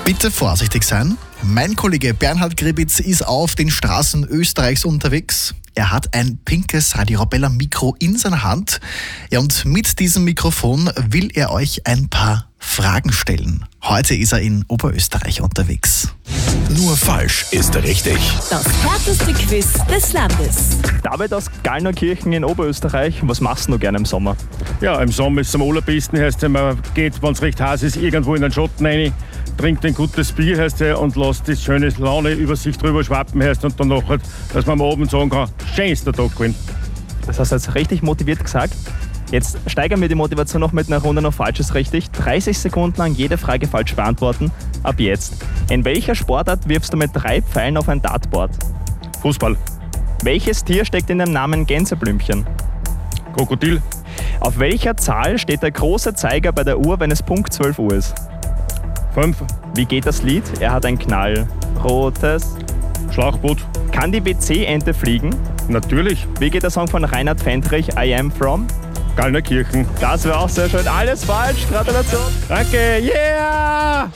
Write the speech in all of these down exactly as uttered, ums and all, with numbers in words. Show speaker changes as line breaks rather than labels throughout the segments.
Bitte vorsichtig sein. Mein Kollege Bernhard Gribitz ist auf den Straßen Österreichs unterwegs. Er hat ein pinkes Radio Arabella Mikro in seiner Hand. Ja, und mit diesem Mikrofon will er euch ein paar Fragen stellen. Heute ist er in Oberösterreich unterwegs.
Nur falsch ist richtig.
Das härteste Quiz des Landes.
David aus Gallnerkirchen in Oberösterreich, was machst du gerne im Sommer?
Ja, im Sommer ist es am allerbesten, heißt ja, man geht, wenn es recht heiß ist, irgendwo in den Schatten rein, trinkt ein gutes Bier, heißt ja, und lässt das schöne Laune über sich drüber schwappen, heißt, und dann nachher, dass man am Abend sagen kann, schönster Tag gewesen.
Das hast du jetzt richtig motiviert gesagt. Jetzt steigern wir die Motivation noch mit einer Runde noch Falsches richtig. dreißig Sekunden lang jede Frage falsch beantworten. Ab jetzt. In welcher Sportart wirfst du mit drei Pfeilen auf ein Dartboard?
Fußball,
Welches Tier steckt in dem Namen Gänseblümchen?
Krokodil,
Auf welcher Zahl steht der große Zeiger bei der Uhr, wenn es Punkt zwölf Uhr ist?
fünf,
Wie geht das Lied? Er hat ein knallrotes.
Schlauchboot,
Kann die W C-Ente fliegen?
natürlich,
Wie geht der Song von Reinhard Fendrich, I Am From?
Gallnerkirchen.
Das wäre auch sehr schön. Alles falsch. Gratulation.
Danke, yeah!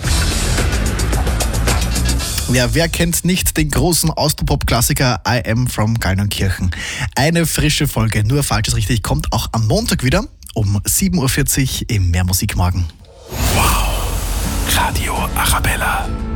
Ja, wer kennt nicht den großen Austropop-Klassiker I Am From Gallnerkirchen? Eine frische Folge, nur Falsches richtig, kommt auch am Montag wieder um sieben Uhr vierzig im Mehr Musik morgen.
Radio Arabella.